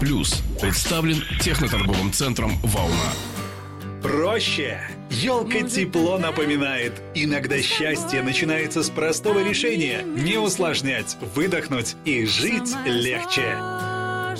Плюс представлен техноторговым центром «Волна». Проще. Елка тепло напоминает. Иногда счастье начинается с простого решения. Не усложнять, выдохнуть и жить легче.